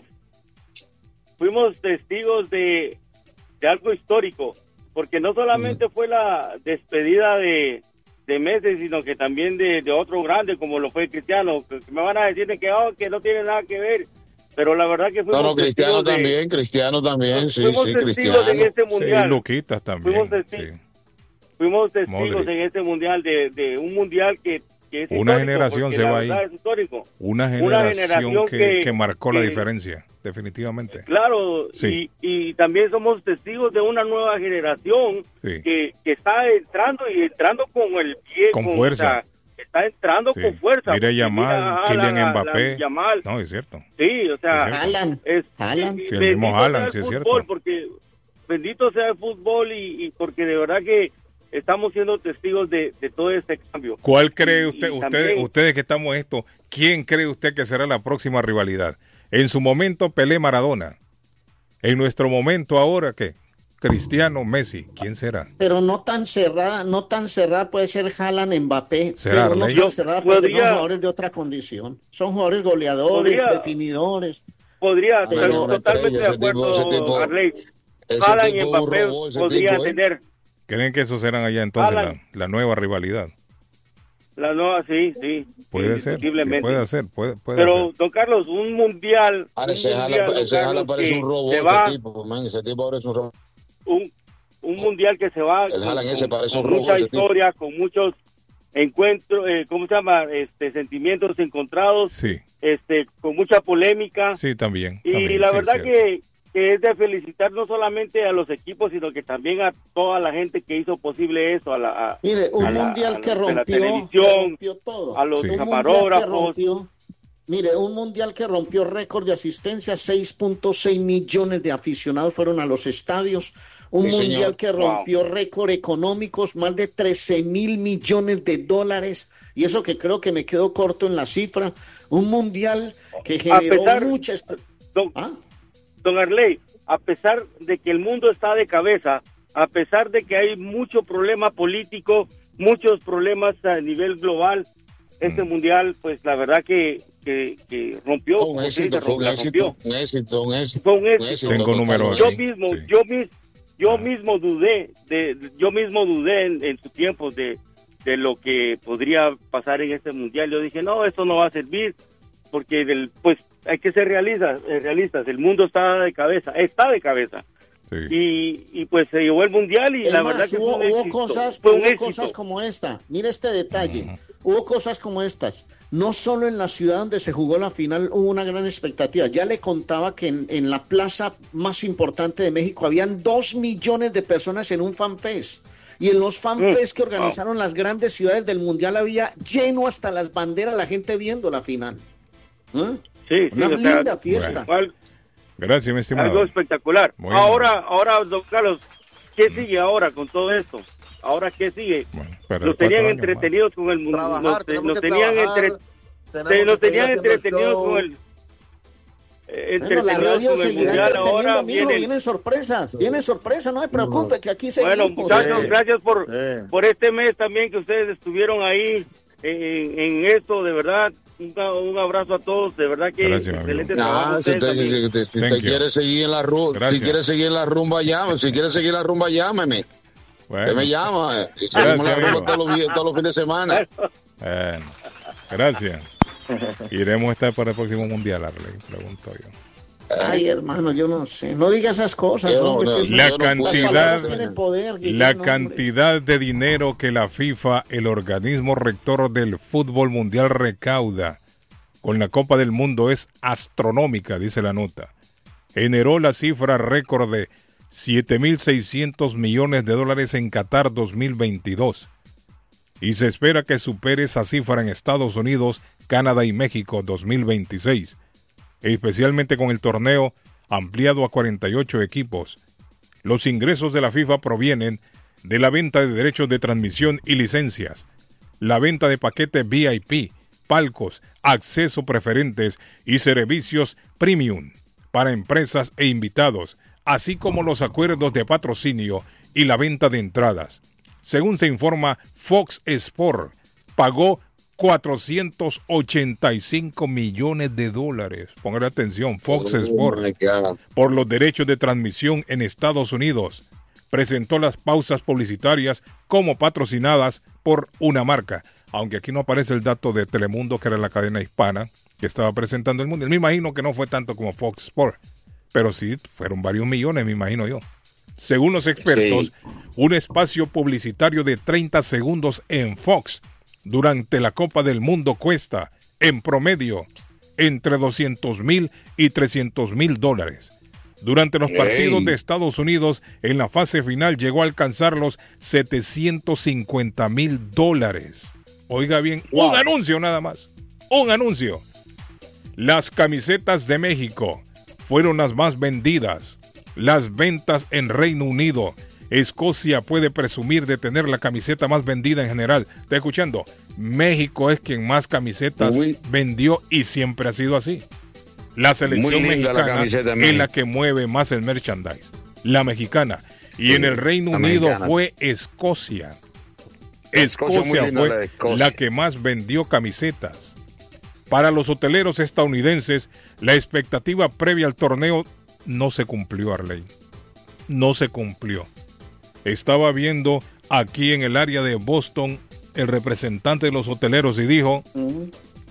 fuimos testigos de, de algo histórico, porque no solamente fue la despedida de, de Messi, sino que también de, de otro grande como lo fue Cristiano, que, que me van a decir que, oh, que no tiene nada que ver, pero la verdad que fuimos No, no, Cristiano testigos de- también, Cristiano también, sí, fuimos sí, testigos Cristiano. en este Sí, mundial. Luquitas también. Fuimos testi- sí. Fuimos testigos Modric. en este mundial de, de un mundial que, que es Una histórico, generación porque se la va ahí. verdad es histórico. Una Una generación, generación que, que- que marcó la que- diferencia, definitivamente. Claro, Sí. y, y también somos testigos de una nueva generación Sí. que, que está entrando y entrando con el pie. Con fuerza. o sea, está entrando Sí. con fuerza. Mire porque Yamal, mira a Kylian Haaland, a- Mbappé. a Yamal. No, es cierto. Sí, o sea, Es cierto. Haaland, es, Haaland. y- Sí, el bendito mismo sea Haaland, el sí es fútbol, cierto. porque bendito sea el fútbol y, y porque de verdad que estamos siendo testigos de, de todo este cambio. ¿Cuál cree Y- usted, y usted también- ustedes que estamos en esto, quién cree usted que será la próxima rivalidad? En su momento Pelé Maradona. En nuestro momento ahora, ¿qué? Cristiano Messi. ¿Quién será? Pero no tan cerrada, no tan cerrada puede ser Haaland Mbappé, ¿Será, pero no Arley? tan Yo cerrada porque podría- son jugadores de otra condición. Son jugadores goleadores, Podría- definidores. Podría Ay, estar no, totalmente de ese tipo- acuerdo, ese tipo- Arley. Ese Haaland y tipo es un Mbappé robot, ese podrían tipo, ¿eh? tener ¿Creen que esos serán allá entonces Haaland. la, la nueva rivalidad? la nueva, sí, sí. Puede ser, indiscutiblemente. puede ser, puede, puede Pero, ser. don Carlos, un mundial, Ahora un ese mundial, Haaland, don ese Haaland Carlos, parece que un robot, se va, ese tipo, man, ese tipo ahora es un robot. un, un mundial que se va El con, Haaland ese con- parece con un robot, mucha ese tipo. historia, con muchos encuentros, eh, ¿cómo se llama? Este, sentimientos encontrados, Sí, este, con mucha polémica. sí, también. Y también, la sí, verdad cierto. que, que es de felicitar no solamente a los equipos, sino que también a toda la gente que hizo posible eso, a la, a, Mire, un a la- mundial a que la- de la rompió, que televisión, rompió todo. a los Sí. Un mundial que camarógrafos. rompió, mire, un mundial que rompió récord de asistencia, seis punto seis millones de aficionados fueron a los estadios. Un Sí, mundial señor. que rompió récord económicos, más de trece mil millones de dólares. Y eso que creo que me quedo corto en la cifra. Un mundial que A generó pesar- mucha... espe- Don, ¿Ah? don Arley, a pesar de que el mundo está de cabeza, a pesar de que hay mucho problema político, muchos problemas a nivel global, este mundial, pues la verdad que, que, que rompió, Fue un como se éxito, dice, fue un la éxito, rompió. un éxito, un éxito. Fue un un éxito. Tengo total, números Yo ahí. mismo, Sí. yo mis, yo Ah. mismo dudé, de, yo mismo dudé en, en su tiempo de, de lo que podría pasar en este mundial. Yo dije, no, esto no va a servir, porque del, pues hay que ser realistas, eh, realistas. El mundo está de cabeza, está de cabeza. Sí. Y, y pues se llevó el mundial y es la más, verdad que hubo, fue un hubo éxito, cosas, fue un hubo éxito. cosas como esta. Mira este detalle. Uh-huh. Hubo cosas como estas. No solo en la ciudad donde se jugó la final hubo una gran expectativa. Ya le contaba que en, en la plaza más importante de México habían dos millones de personas en un fanfest. Y en los fanfest mm. que organizaron oh. las grandes ciudades del mundial había lleno hasta las banderas, la gente viendo la final. ¿Eh? Sí, una sí, linda sea, fiesta. Bueno. Gracias, mi estimado. Algo espectacular. Muy ahora, bien. ahora, don Carlos, ¿qué sigue ahora con todo esto? ¿Ahora qué sigue? Bueno, nos tenían entretenidos más. con el mundo. Nos, nos tenían, entre, se, nos tenían entretenidos con el... Eh, bueno, la radio seguirá entreteniendo, amigo. Vienen... vienen sorpresas, vienen sorpresas, no me preocupe, que aquí seguimos. Bueno, muchachos, sí. gracias por, sí. por este mes también que ustedes estuvieron ahí en, en esto, de verdad. Un, un abrazo a todos, de verdad que gracias, excelente nah, trabajo. Si usted, si, si, si usted quiere seguir en la rumba, si quiere seguir en la rumba, llame. Si quiere seguir en la rumba, llámeme. Bueno. Usted me llama. Y seguimos la rumba todos los, todos los fines de semana. Bueno, gracias. Iremos a estar para el próximo mundial, Arley, pregunto yo. Ay, hermano, yo no sé. No diga esas cosas. No, hombre, no, la no, cantidad, poder, la no, cantidad de dinero que la FIFA, el organismo rector del fútbol mundial, recauda con la Copa del Mundo es astronómica, dice la nota. Generó la cifra récord de siete mil seiscientos millones de dólares en Qatar dos mil veintidós. Y se espera que supere esa cifra en Estados Unidos, Canadá y México dos mil veintiséis. Especialmente con el torneo ampliado a cuarenta y ocho equipos. Los ingresos de la FIFA provienen de la venta de derechos de transmisión y licencias, la venta de paquetes V I P, palcos, acceso preferentes y servicios premium para empresas e invitados, así como los acuerdos de patrocinio y la venta de entradas. Según se informa, Fox Sport pagó cuatrocientos ochenta y cinco millones de dólares. Pongan atención, Fox oh, Sport, por los derechos de transmisión en Estados Unidos. Presentó las pausas publicitarias como patrocinadas por una marca. Aunque aquí no aparece el dato de Telemundo, que era la cadena hispana que estaba presentando el mundo. Me imagino que no fue tanto como Fox Sport, pero sí fueron varios millones, me imagino yo. Según los expertos, sí. un espacio publicitario de treinta segundos en Fox durante la Copa del Mundo cuesta, en promedio, entre doscientos mil y trescientos mil dólares. Durante los partidos hey. de Estados Unidos, en la fase final llegó a alcanzar los setecientos cincuenta mil dólares. Oiga bien, wow. un anuncio nada más, un anuncio. Las camisetas de México fueron las más vendidas. Las ventas en Reino Unido. Escocia puede presumir de tener la camiseta más vendida en general. ¿Está escuchando? México es quien más camisetas Uy. vendió y siempre ha sido así. La selección mexicana la es la que mueve más el merchandise. La mexicana. Sí, y en el Reino Unido mexicana. fue Escocia. Escocia, Escocia fue la, Escocia. la que más vendió camisetas. Para los hoteleros estadounidenses, la expectativa previa al torneo no se cumplió, Arley. No se cumplió. Estaba viendo aquí en el área de Boston el representante de los hoteleros y dijo, uh-huh.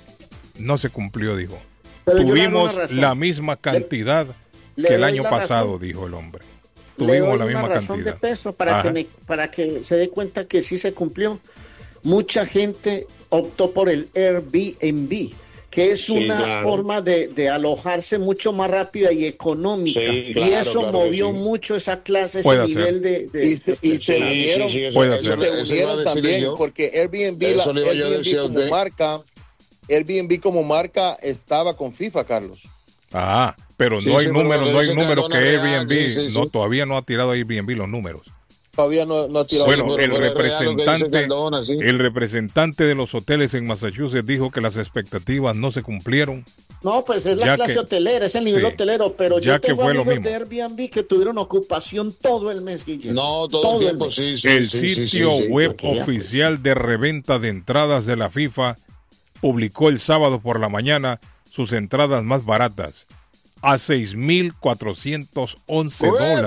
no se cumplió, dijo. Pero Tuvimos la misma cantidad le, que le el año pasado, razón. dijo el hombre. Tuvimos la misma razón cantidad. de peso para que, me, para que se dé cuenta que sí se cumplió. Mucha gente optó por el Airbnb, que es sí, una claro. forma de, de alojarse mucho más rápida y económica. Sí, claro, y eso claro movió sí. mucho esa clase, ese Puede nivel de, de... Y, de, y se unieron, sí, sí, eso, eso, eso, se unieron también, porque Airbnb, la, Airbnb como usted. marca, Airbnb como marca estaba con FIFA, Carlos. Ah, pero sí, no hay sí, números, no hay números que Airbnb, sí, sí, sí. no todavía no ha tirado Airbnb los números. Todavía no, no ha tirado. Bueno, el representante, Cardona, ¿sí? el representante de los hoteles en Massachusetts dijo que las expectativas no se cumplieron. No, pues es la ya clase que, hotelera, es el nivel sí, hotelero, pero yo tengo amigos de Airbnb que tuvieron ocupación todo el mes, Guillermo. No, todo, todo el tiempo, sí, sí. El sí, sitio sí, sí, web sí, oficial pues. de reventa de entradas de la FIFA publicó el sábado por la mañana sus entradas más baratas a seis mil cuatrocientos once dólares.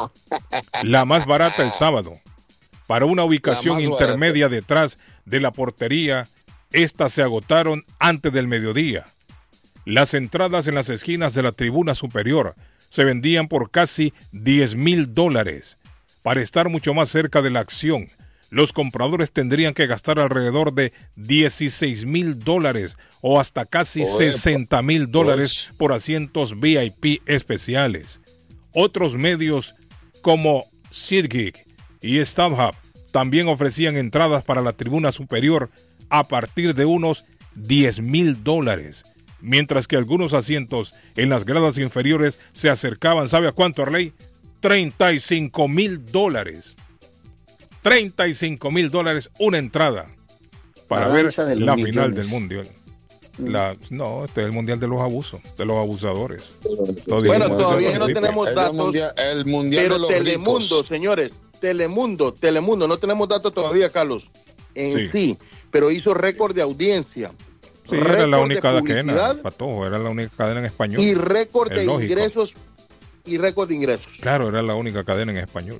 La más barata el sábado. Para una ubicación intermedia barata. detrás de la portería, estas se agotaron antes del mediodía. Las entradas en las esquinas de la tribuna superior se vendían por casi diez mil dólares. Para estar mucho más cerca de la acción, los compradores tendrían que gastar alrededor de dieciséis mil dólares o hasta casi sesenta mil dólares por asientos V I P especiales. Otros medios como SeatGeek y StubHub también ofrecían entradas para la tribuna superior a partir de unos diez mil dólares, mientras que algunos asientos en las gradas inferiores se acercaban, ¿sabe a cuánto, Arley? treinta y cinco mil dólares. treinta y cinco mil dólares una entrada para ver la millones. Final del Mundial. La, no, este es el Mundial de los abusos, de los abusadores. Todo bueno, bien, todavía no tenemos el datos, mundial, el mundial pero de los Telemundo, ricos. señores, Telemundo, Telemundo, no tenemos datos todavía, Carlos, en sí, sí pero hizo récord de audiencia. Sí, era la única cadena, Patojo, era la única cadena en español. Y récord de lógico. ingresos, y récord de ingresos. Claro, era la única cadena en español.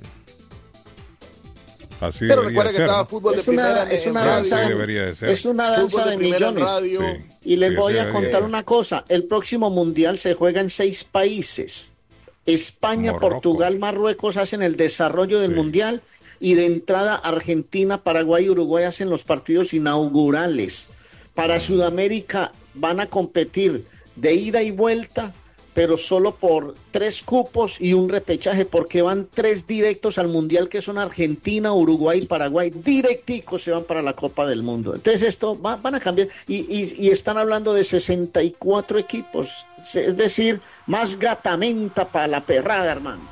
Así pero recuerda que ser, estaba ¿no? fútbol de es una, primera es una en danza radio. de, de es una danza de, de millones sí. Y les sí, voy a contar una cosa, el próximo mundial se juega en seis países. España, Morroco. Portugal, Marruecos hacen el desarrollo del sí. mundial, y de entrada Argentina, Paraguay y Uruguay hacen los partidos inaugurales. Para Sudamérica van a competir de ida y vuelta, pero solo por tres cupos y un repechaje, porque van tres directos al Mundial, que son Argentina, Uruguay y Paraguay. Directicos se van para la Copa del Mundo. Entonces esto va, van a cambiar. Y, y, y están hablando de sesenta y cuatro equipos. Es decir, más gatamenta para la perrada, hermano.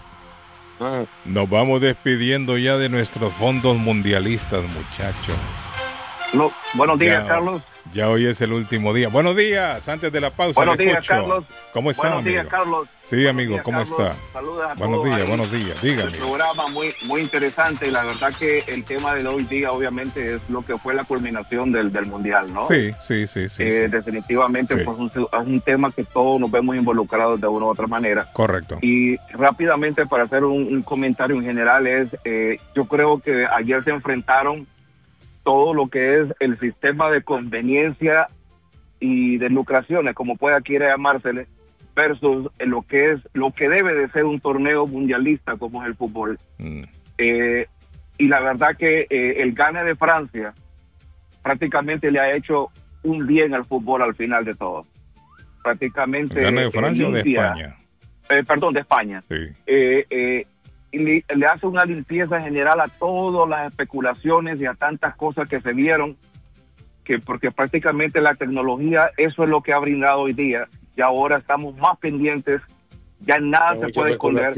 Nos vamos despidiendo ya de nuestros fondos mundialistas, muchachos. No, buenos días, ya, Carlos. Ya hoy es el último día. Buenos días, antes de la pausa. Buenos días, Carlos. ¿Cómo está, Buenos amigo? días, Carlos. Sí, amigo, días, ¿cómo Carlos. está? Saludos a buenos todos días, ahí. buenos días. Dígame. El programa muy, muy interesante y la verdad que el tema de hoy día obviamente es lo que fue la culminación del, del Mundial, ¿no? Sí, sí, sí. sí, eh, sí. Definitivamente sí. pues un, es un tema que todos nos vemos involucrados de una u otra manera. Correcto. Y rápidamente para hacer un, un comentario en general es, eh, yo creo que ayer se enfrentaron todo lo que es el sistema de conveniencia y de lucraciones, como pueda quiera llamársele, versus lo que es lo que debe de ser un torneo mundialista como es el fútbol. Mm. Eh, y la verdad que eh, el gane de Francia prácticamente le ha hecho un bien al fútbol al final de todo. Prácticamente. ¿El gane de Francia eh, limpia, o de España? Eh, perdón, de España. Sí. Eh, eh, y le, le hace una limpieza general a todas las especulaciones y a tantas cosas que se vieron, que porque prácticamente la tecnología, eso es lo que ha brindado hoy día, y ahora estamos más pendientes, ya nada Hay se puede esconder,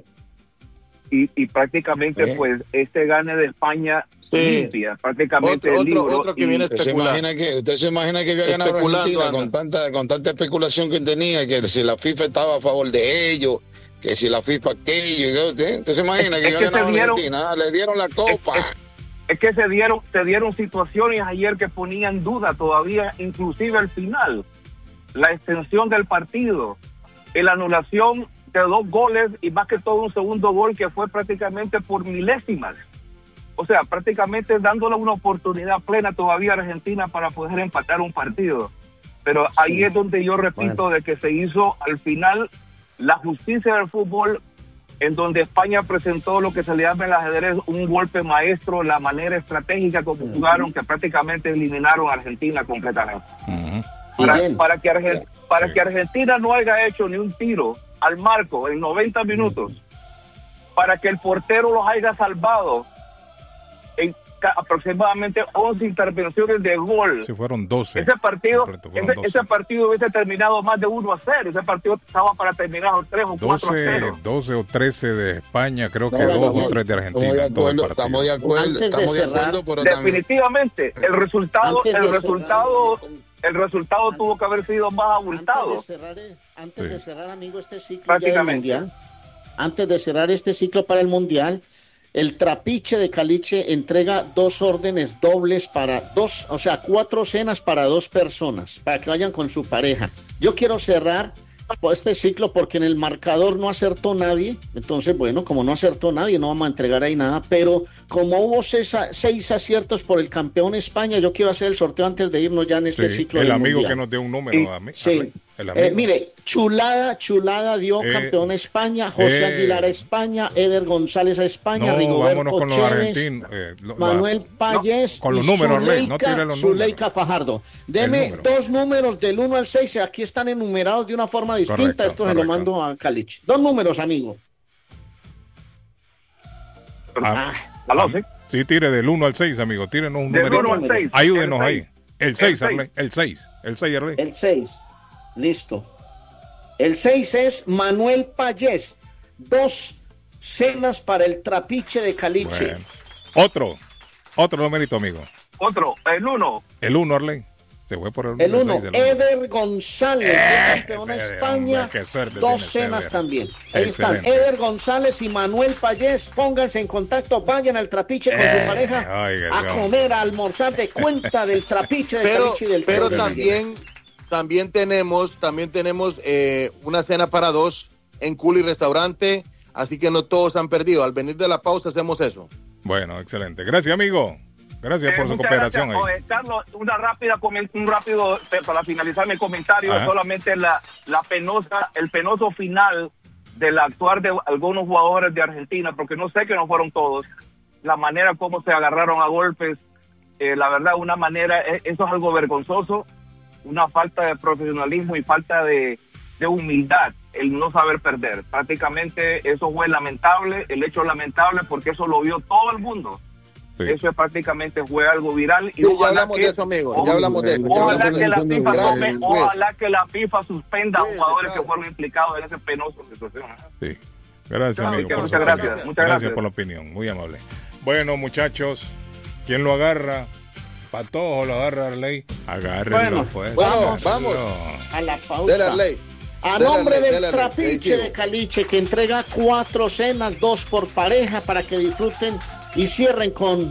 y, y prácticamente ¿Eh? pues este gane de España sí. limpia, prácticamente otro, el libro. Otro, otro que viene ¿Usted se imagina que, usted se imagina que había ganado Argentina con tanta, con tanta especulación que tenía, que si la FIFA estaba a favor de ellos, que si la FIFA aquello, ¿usted, usted se imagina que había ganado Argentina? Le dieron la copa. Es, es, Es que se dieron se dieron situaciones ayer que ponían en duda todavía, inclusive al final, la extensión del partido, la anulación de dos goles y más que todo un segundo gol que fue prácticamente por milésimas. O sea, prácticamente dándole una oportunidad plena todavía a Argentina para poder empatar un partido. Pero sí. ahí es donde yo repito bueno. de que se hizo al final la justicia del fútbol, en donde España presentó lo que se le llama en el ajedrez un golpe maestro, la manera estratégica como uh-huh. jugaron, que prácticamente eliminaron a Argentina completamente. Uh-huh. Para, para, que, Arge- para sí. que Argentina no haya hecho ni un tiro al marco en noventa minutos, uh-huh. para que el portero los haya salvado en ca- aproximadamente once intervenciones de gol. Sí, fueron doce. Ese partido, completo, ese, doce. ese partido hubiese terminado más de uno a cero. Ese partido estaba para terminar tres o cuatro a cero. doce o trece de España, creo que dos o tres de Argentina. Estamos de acuerdo, estamos de acuerdo, estamos de acuerdo, pero definitivamente el resultado, Antes el de resultado, cerrar, el resultado antes, tuvo que haber sido más abultado. Antes de cerrar, antes Sí. de cerrar amigo, este ciclo ya del mundial, antes de cerrar este ciclo para el mundial, el Trapiche de Caliche entrega dos órdenes dobles para dos, o sea, cuatro cenas para dos personas, para que vayan con su pareja. Yo quiero cerrar este ciclo porque en el marcador no acertó nadie, entonces bueno, como no acertó nadie, no vamos a entregar ahí nada, pero como hubo seis, seis aciertos por el campeón España, yo quiero hacer el sorteo antes de irnos ya en este Sí, ciclo el del amigo mundial. que nos dio un número Sí, a mí. Sí, Eh, mire, Chulada, Chulada dio eh, campeón a España, José eh, Aguilar a España, Eder González a España, no, Rigoberto Chévez, eh, lo, Manuel Payés, no, con los números, Zuleika, no tire los Zuleika Fajardo. Deme dos números del uno al seis, aquí están enumerados de una forma distinta, correcto, esto correcto. Se lo mando a Caliche. Dos números, amigo. Ah, ah, ¿sí? sí, tire del uno al seis, amigo, tírenos un número. Ayúdenos el ahí. El seis, Arley, el seis, el seis, Arley. El seis, listo. El seis es Manuel Payés, dos cenas para el trapiche de Caliche. Bueno. Otro, otro numerito, amigo. Otro, el uno. El uno, Arley. Se fue por el, el uno. Eder González, eh, campeón de España, hombre, dos cenas también. Ahí Excelente. Están, Eder González y Manuel Payés. Pónganse en contacto, vayan al trapiche con eh, su pareja oiga, a comer, a almorzar de cuenta del trapiche de pero, Caliche y del Pero también... También tenemos, también tenemos eh, una cena para dos en Culi Restaurante, así que no todos han perdido. Al venir de la pausa hacemos eso. Bueno, excelente. Gracias, amigo. Gracias eh, por su cooperación. Gracias. Ahí. Carlos, una rápida, un rápido, para finalizar mi comentario, Ajá. solamente la, la penosa, el penoso final del actuar de algunos jugadores de Argentina, porque no sé que no fueron todos, la manera como se agarraron a golpes, eh, la verdad, una manera, eso es algo vergonzoso. Una falta de profesionalismo y falta de, de humildad, el no saber perder. Prácticamente eso fue lamentable, el hecho lamentable porque eso lo vio todo el mundo. Sí. Eso prácticamente fue algo viral. Y sí, ya hablamos que, de eso, amigo. Ya hablamos de eso. Ojalá, que la, FIFA suspe, ojalá que la FIFA suspenda a jugadores que fueron implicados en esa penosa situación. Sí. Gracias, Chao, amigo. Muchas gracias. Muchas gracias. Gracias por la opinión, muy amable. Bueno, muchachos, ¿quién lo agarra? Patojo lo agarra Arley. Agárrenlo, bueno, pues. Vamos, vamos a la pausa. A nombre del Arley, trapiche de Caliche, que entrega cuatro cenas, dos por pareja, para que disfruten y cierren con,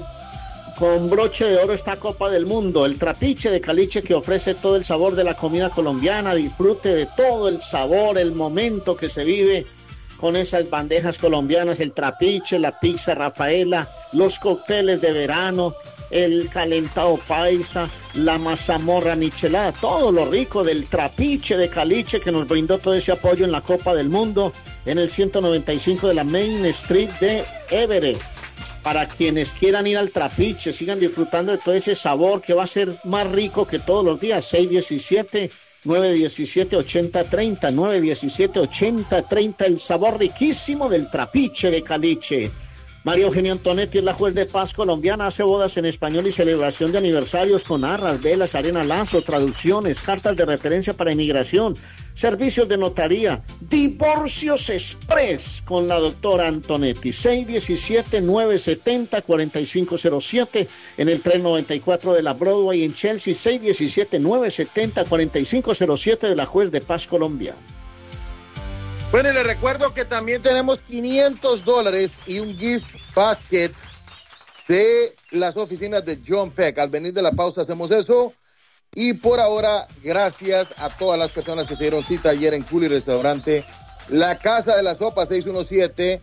con broche de oro esta Copa del Mundo. El trapiche de Caliche, que ofrece todo el sabor de la comida colombiana. Disfrute de todo el sabor, el momento que se vive con esas bandejas colombianas, el trapiche, la pizza Rafaela, los cócteles de verano, el calentado paisa, la mazamorra michelada, todo lo rico del trapiche de Caliche, que nos brindó todo ese apoyo en la Copa del Mundo en el ciento noventa y cinco de la Main Street de Everett. Para quienes quieran ir al trapiche, sigan disfrutando de todo ese sabor que va a ser más rico que todos los días. seis diecisiete, nueve diecisiete, ochenta treinta, nueve diecisiete, ochenta treinta, el sabor riquísimo del trapiche de Caliche. María Eugenia Antonetti es la juez de paz colombiana, hace bodas en español y celebración de aniversarios con arras, velas, arena lazo, traducciones, cartas de referencia para inmigración, servicios de notaría, divorcios express con la doctora Antonetti. seis diecisiete, nueve setenta, cuarenta y cinco cero siete en el trescientos noventa y cuatro de la Broadway en Chelsea, seis diecisiete, nueve setenta, cuarenta y cinco cero siete de la juez de paz colombiana. Bueno, y les recuerdo que también tenemos quinientos dólares y un gift basket de las oficinas de John Peck. Al venir de la pausa hacemos eso. Y por ahora, gracias a todas las personas que se dieron cita ayer en Culi Restaurante. La Casa de la Sopa, seis uno siete,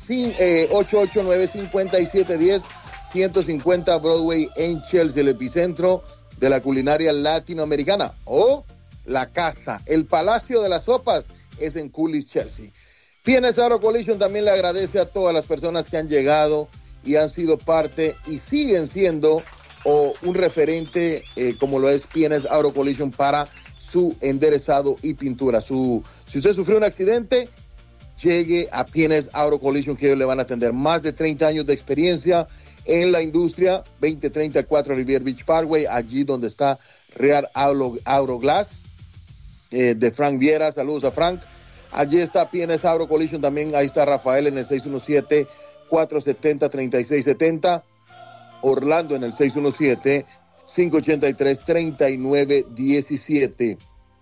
ocho ocho nueve, cinco siete uno cero, ciento cincuenta Broadway en Chelsea, el epicentro de la culinaria latinoamericana. O la Casa, el Palacio de las Sopas, es en Coolidge, Chelsea. P N S Auto Collision también le agradece a todas las personas que han llegado y han sido parte y siguen siendo o un referente eh, como lo es P N S Auto Collision para su enderezado y pintura. Su, si usted sufrió un accidente, llegue a P N S Auto Collision, que ellos le van a atender. Más de treinta años de experiencia en la industria, veinte treinta y cuatro Rivier Beach Parkway, allí donde está Real Auto Glass. Eh, de Frank Viera, saludos a Frank. Allí está P N S Auto Collision también, ahí está Rafael en el seis uno siete, cuatro siete cero, tres seis siete cero, Orlando en el seis uno siete, cinco ocho tres, tres nueve uno siete.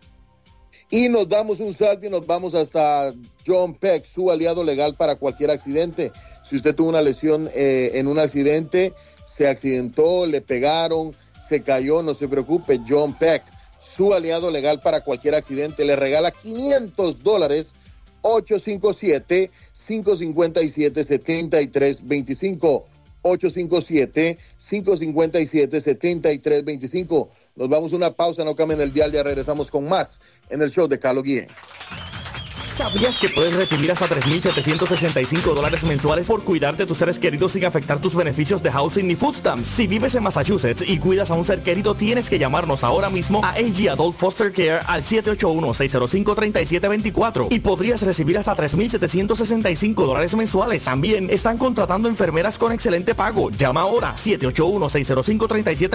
Y nos damos un salto y nos vamos hasta John Peck, su aliado legal para cualquier accidente. Si usted tuvo una lesión eh, en un accidente, se accidentó, le pegaron, se cayó, no se preocupe, John Peck, su aliado legal para cualquier accidente, le regala quinientos dólares, ocho cinco siete, cinco cinco siete, siete tres dos cinco, ocho cinco siete, cinco cinco siete, siete tres dos cinco. Nos vamos a una pausa, no cambien el dial, ya regresamos con más en el show de Carlos Guillén. ¿Sabías que puedes recibir hasta tres mil setecientos sesenta y cinco dólares mensuales por cuidar de tus seres queridos sin afectar tus beneficios de housing ni food stamps? Si vives en Massachusetts y cuidas a un ser querido, tienes que llamarnos ahora mismo a A G Adult Foster Care al siete ocho uno, seis cero cinco, tres siete dos cuatro y podrías recibir hasta tres mil setecientos sesenta y cinco dólares mensuales. También están contratando enfermeras con excelente pago. Llama ahora siete ocho uno, seis cero cinco, tres siete